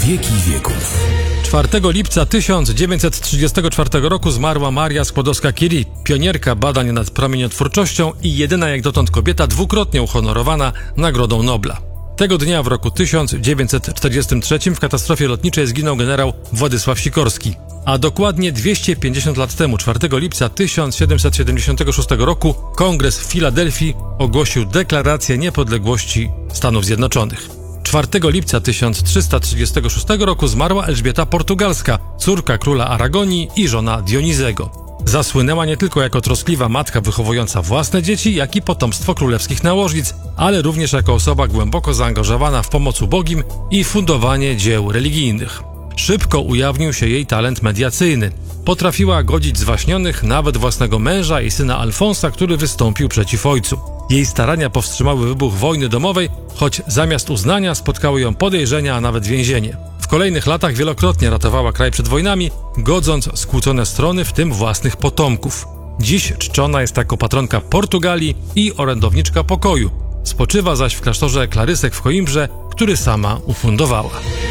wieki wieków. 4 lipca 1934 roku zmarła Maria Skłodowska-Curie, pionierka badań nad promieniotwórczością i jedyna jak dotąd kobieta dwukrotnie uhonorowana Nagrodą Nobla. Tego dnia w roku 1943 w katastrofie lotniczej zginął generał Władysław Sikorski. A dokładnie 250 lat temu, 4 lipca 1776 roku, Kongres w Filadelfii ogłosił deklarację niepodległości Stanów Zjednoczonych. 4 lipca 1336 roku zmarła Elżbieta Portugalska, córka króla Aragonii i żona Dionizego. Zasłynęła nie tylko jako troskliwa matka wychowująca własne dzieci, jak i potomstwo królewskich nałożnic, ale również jako osoba głęboko zaangażowana w pomoc ubogim i fundowanie dzieł religijnych. Szybko ujawnił się jej talent mediacyjny. Potrafiła godzić zwaśnionych nawet własnego męża i syna Alfonsa, który wystąpił przeciw ojcu. Jej starania powstrzymały wybuch wojny domowej, choć zamiast uznania spotkały ją podejrzenia, a nawet więzienie. W kolejnych latach wielokrotnie ratowała kraj przed wojnami, godząc skłócone strony, w tym własnych potomków. Dziś czczona jest jako patronka Portugalii i orędowniczka pokoju. Spoczywa zaś w klasztorze Klarysek w Koimbrze, który sama ufundowała.